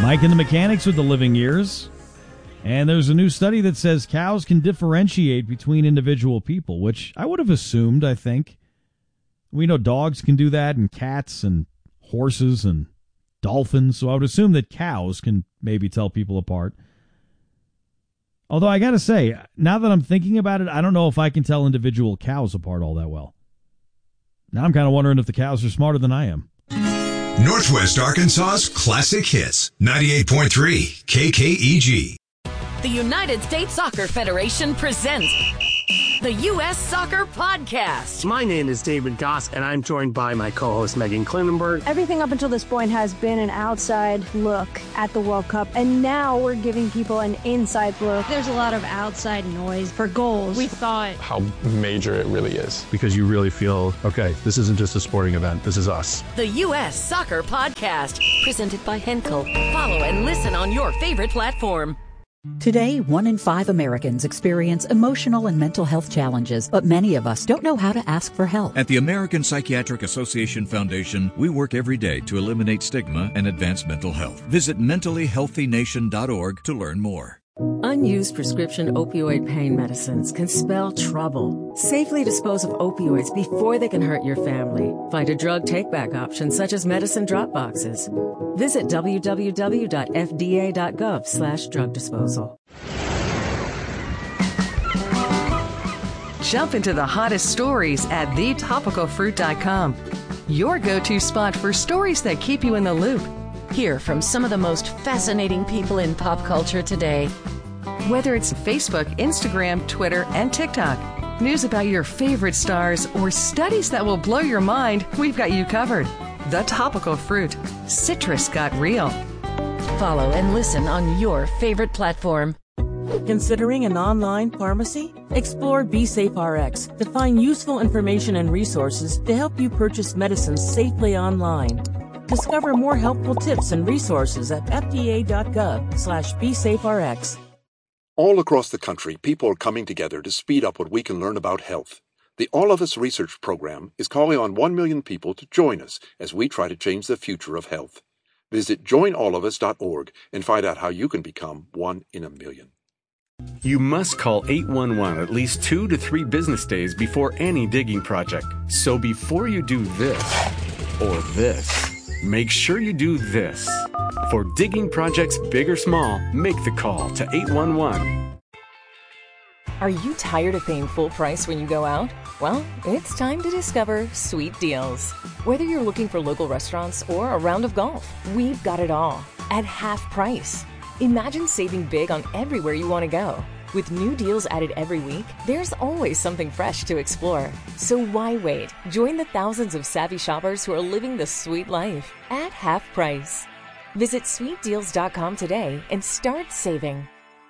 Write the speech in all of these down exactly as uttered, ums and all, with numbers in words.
Mike and the Mechanics with the living years. And there's a new study that says cows can differentiate between individual people, which I would have assumed, I think. We know dogs can do that, and cats and horses and dolphins, so I would assume that cows can maybe tell people apart. Although I got to say, now that I'm thinking about it, I don't know if I can tell individual cows apart all that well. Now I'm kind of wondering if the cows are smarter than I am. Northwest Arkansas's classic hits, ninety-eight point three K K E G. The United States Soccer Federation presents the U S Soccer Podcast. My name is David Goss, and I'm joined by my co-host Megan Klinenberg. Everything up until this point has been an outside look at the World Cup, and now we're giving people an inside look. There's a lot of outside noise for goals. We thought how major it really is. Because you really feel, okay, this isn't just a sporting event, this is us. The U S Soccer Podcast, presented by Henkel. Follow and listen on your favorite platform. Today, one in five Americans experience emotional and mental health challenges, but many of us don't know how to ask for help. At the American Psychiatric Association Foundation, we work every day to eliminate stigma and advance mental health. Visit mentally healthy nation dot org to learn more. Unused prescription opioid pain medicines can spell trouble. Safely dispose of opioids before they can hurt your family. Find a drug take-back option such as medicine drop boxes. Visit w w w dot f d a dot gov slash drug disposal. Jump into the hottest stories at the topical fruit dot com. Your go-to spot for stories that keep you in the loop. Hear from some of the most fascinating people in pop culture today. Whether it's Facebook, Instagram, Twitter, and TikTok, news about your favorite stars, or studies that will blow your mind, we've got you covered. The Topical Fruit. Citrus got real. Follow and listen on your favorite platform. Considering an online pharmacy? Explore BeSafeRx to find useful information and resources to help you purchase medicines safely online. Discover more helpful tips and resources at f d a dot gov slash b safe r x. All across the country, people are coming together to speed up what we can learn about health. The All of Us Research Program is calling on one million people to join us as we try to change the future of health. Visit join all of us dot org and find out how you can become one in a million. You must call eight one one at least two to three business days before any digging project. So before you do this or this, make sure you do this. For digging projects big or small, make the call to eight one one. Are you tired of paying full price when you go out? Well, it's time to discover Sweet Deals. Whether you're looking for local restaurants or a round of golf, we've got it all at half price. Imagine saving big on everywhere you want to go. With new deals added every week, there's always something fresh to explore. So why wait? Join the thousands of savvy shoppers who are living the sweet life at half price. Visit sweet deals dot com today and start saving.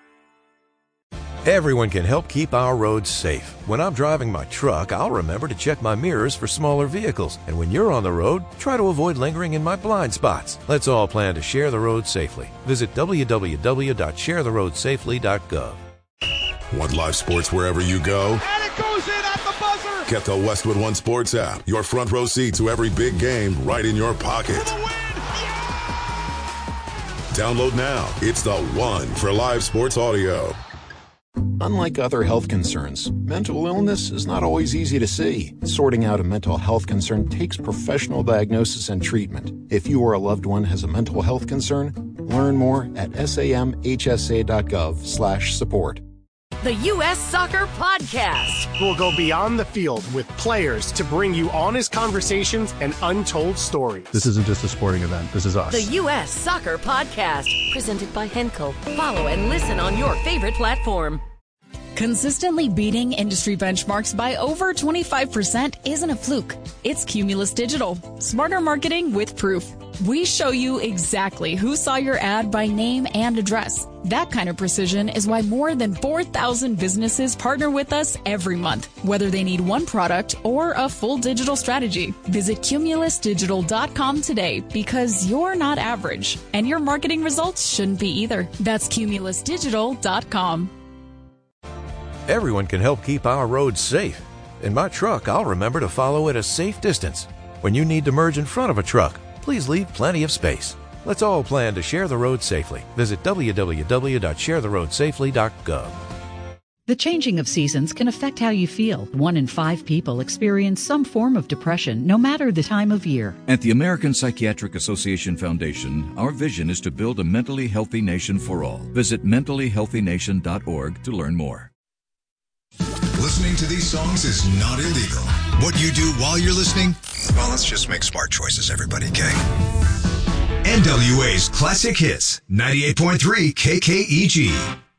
Everyone can help keep our roads safe. When I'm driving my truck, I'll remember to check my mirrors for smaller vehicles. And when you're on the road, try to avoid lingering in my blind spots. Let's all plan to share the road safely. Visit w w w dot share the road safely dot gov. Want live sports wherever you go? And it goes in at the buzzer! Get the Westwood One Sports app. Your front row seat to every big game right in your pocket. For the win! Yeah! Download now. It's the one for live sports audio. Unlike other health concerns, mental illness is not always easy to see. Sorting out a mental health concern takes professional diagnosis and treatment. If you or a loved one has a mental health concern, learn more at samhsa dot gov slash support. The U S Soccer Podcast. We'll go beyond the field with players to bring you honest conversations and untold stories. This isn't just a sporting event, this is us. The U S Soccer Podcast, presented by Henkel. Follow and listen on your favorite platform. Consistently beating industry benchmarks by over twenty-five percent isn't a fluke. It's Cumulus Digital. Smarter marketing with proof. We show you exactly who saw your ad by name and address. That kind of precision is why more than four thousand businesses partner with us every month, whether they need one product or a full digital strategy. Visit cumulus digital dot com today because you're not average, and your marketing results shouldn't be either. That's cumulus digital dot com. Everyone can help keep our roads safe. In my truck, I'll remember to follow at a safe distance. When you need to merge in front of a truck, please leave plenty of space. Let's all plan to share the road safely. Visit w w w dot share the road safely dot gov. The changing of seasons can affect how you feel. One in five people experience some form of depression, no matter the time of year. At the American Psychiatric Association Foundation, our vision is to build a mentally healthy nation for all. Visit mentally healthy nation dot org to learn more. Listening to these songs is not illegal. What you do while you're listening? Well, let's just make smart choices, everybody, okay? N W A's Classic Hits, ninety-eight point three K K E G.